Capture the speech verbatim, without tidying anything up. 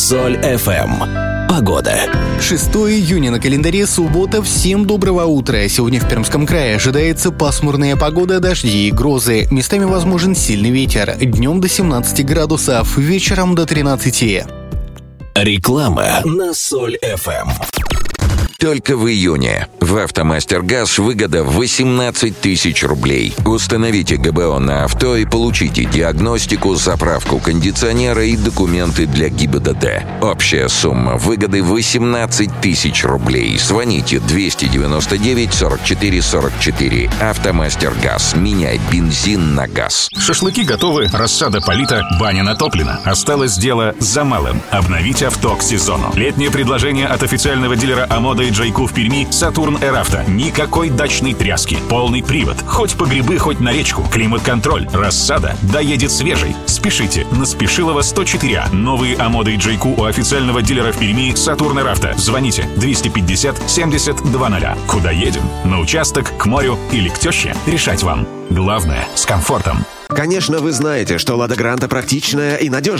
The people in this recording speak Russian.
Соль эф эм. Погода. шестого июня на календаре, суббота. Всем доброго утра. Сегодня в Пермском крае ожидается пасмурная погода, дожди и грозы. Местами возможен сильный ветер. Днем до семнадцати градусов, вечером до тринадцати. Реклама на Соль эф эм. Только в июне в «АвтоМастер-Газ» выгода восемнадцать тысяч рублей. Установите гэ бэ о на авто и получите диагностику, заправку кондиционера и документы для гэ и бэ дэ дэ. Общая сумма выгоды восемнадцать тысяч рублей. Звоните двести девяносто девять сорок четыре сорок четыре. «АвтоМастер-Газ». Меняй бензин на газ. Шашлыки готовы, рассада полита, баня натоплена. Осталось дело за малым – обновить авто к сезону. Летнее предложение от официального дилера «Амода» и Джейку в Перми «Сатурн Эравто». Никакой дачной тряски. Полный привод. Хоть по грибы, хоть на речку. Климат-контроль. Рассада. Доедет свежей. Спешите. На Спешилова сто четыре А. Новые «Амода» и Джейку у официального дилера в Перми «Сатурн Эравто». Звоните двести пятьдесят семьдесят двадцать. Куда едем? На участок, к морю или к теще? Решать вам. Главное – с комфортом. Конечно, вы знаете, что «Лада Гранта» практичная и надежная.